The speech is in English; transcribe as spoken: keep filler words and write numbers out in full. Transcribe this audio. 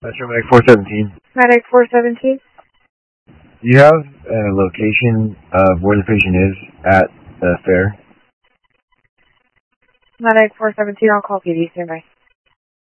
Metro Medic four seventeen. Medic four seventeen. Do you have a location of where the patient is at the fair? Medic four seventeen, I'll call P D, stand by.